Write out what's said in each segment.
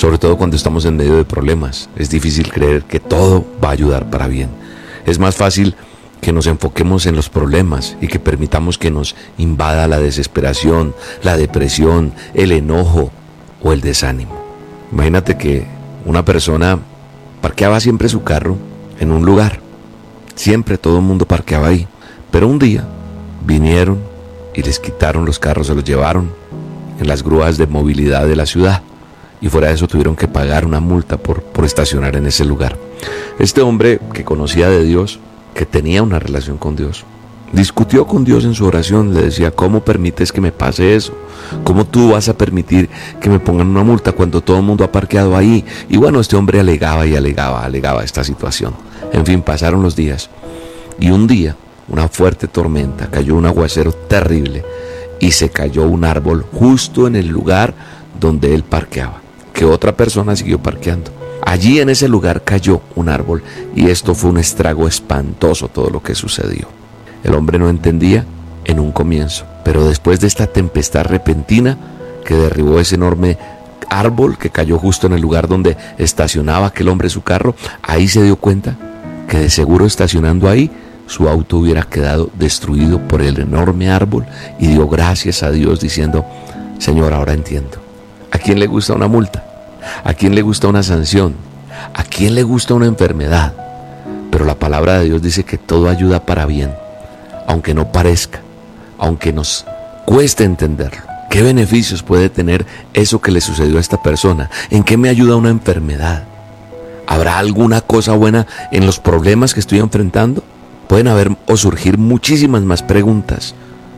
Sobre todo cuando estamos en medio de problemas, es difícil creer que todo va a ayudar para bien. Es más fácil que nos enfoquemos en los problemas y que permitamos que nos invada la desesperación, la depresión, el enojo o el desánimo. Imagínate que una persona parqueaba siempre su carro en un lugar. Siempre todo el mundo parqueaba ahí. Pero un día vinieron y les quitaron los carros, se los llevaron en las grúas de movilidad de la ciudad. Y fuera de eso tuvieron que pagar una multa por estacionar en ese lugar. Este hombre que conocía de Dios, que tenía una relación con Dios, discutió con Dios en su oración. Le decía: ¿cómo permites que me pase eso? ¿Cómo tú vas a permitir que me pongan una multa cuando todo el mundo ha parqueado ahí? Y bueno, este hombre alegaba esta situación. En fin, pasaron los días. Y un día, una fuerte tormenta, cayó un aguacero terrible y se cayó un árbol justo en el lugar donde él parqueaba, que otra persona siguió parqueando. Allí en ese lugar cayó un árbol y esto fue un estrago espantoso, todo lo que sucedió. El hombre no entendía en un comienzo, pero después de esta tempestad repentina que derribó ese enorme árbol que cayó justo en el lugar donde estacionaba aquel hombre su carro, ahí se dio cuenta que de seguro estacionando ahí su auto hubiera quedado destruido por el enorme árbol, y dio gracias a Dios diciendo: Señor, ahora entiendo. ¿A quién le gusta una multa? ¿A quién le gusta una sanción? ¿A quién le gusta una enfermedad? Pero la palabra de Dios dice que todo ayuda para bien, aunque no parezca, aunque nos cueste entenderlo. ¿Qué beneficios puede tener eso que le sucedió a esta persona? ¿En qué me ayuda una enfermedad? ¿Habrá alguna cosa buena en los problemas que estoy enfrentando? Pueden haber o surgir muchísimas más preguntas.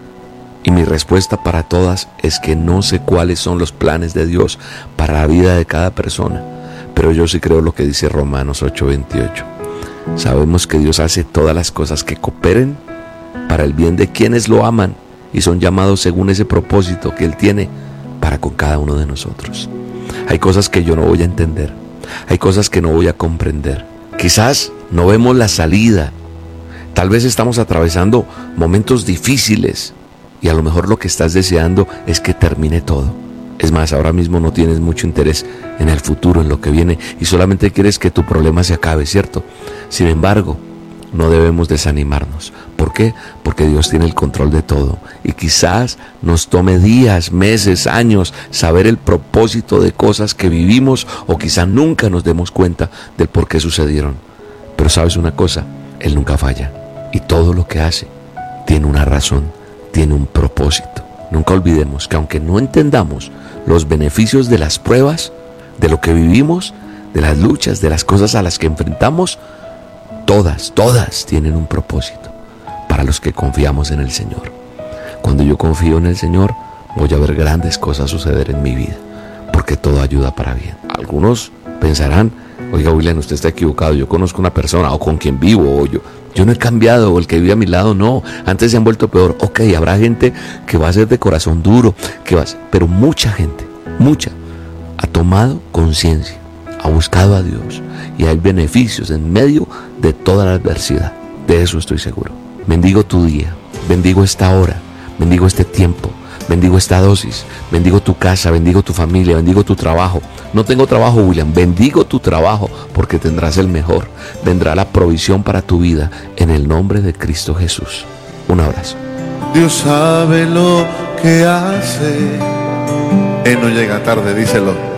Y mi respuesta para todas es que no sé cuáles son los planes de Dios para la vida de cada persona, pero yo sí creo lo que dice Romanos 8:28. Sabemos que Dios hace todas las cosas que cooperen para el bien de quienes lo aman y son llamados según ese propósito que Él tiene para con cada uno de nosotros. Hay cosas que yo no voy a entender, hay cosas que no voy a comprender. Quizás no vemos la salida, tal vez estamos atravesando momentos difíciles, y a lo mejor lo que estás deseando es que termine todo. Es más, ahora mismo no tienes mucho interés en el futuro, en lo que viene, y solamente quieres que tu problema se acabe, ¿cierto? Sin embargo, no debemos desanimarnos. ¿Por qué? Porque Dios tiene el control de todo. Y quizás nos tome días, meses, años saber el propósito de cosas que vivimos, o quizás nunca nos demos cuenta del por qué sucedieron. Pero ¿sabes una cosa? Él nunca falla. Y todo lo que hace tiene una razón, tiene un propósito. Nunca olvidemos que aunque no entendamos los beneficios de las pruebas, de lo que vivimos, de las luchas, de las cosas a las que enfrentamos, todas tienen un propósito para los que confiamos en el Señor. Cuando yo confío en el Señor, voy a ver grandes cosas suceder en mi vida, porque todo ayuda para bien. Algunos pensarán: oiga, William, usted está equivocado, yo conozco una persona o con quien vivo, o yo no he cambiado, o el que vive a mi lado no, antes se han vuelto peor. Ok, habrá gente que va a ser de corazón duro, pero mucha gente, ha tomado conciencia, ha buscado a Dios, y hay beneficios en medio de toda la adversidad. De eso estoy seguro. Bendigo tu día, bendigo esta hora, bendigo este tiempo, bendigo esta dosis, bendigo tu casa, bendigo tu familia, bendigo tu trabajo. No tengo trabajo, William, bendigo tu trabajo, porque tendrás el mejor. Vendrá la provisión para tu vida en el nombre de Cristo Jesús. Un abrazo. Dios sabe lo que hace. Él no llega tarde, díselo.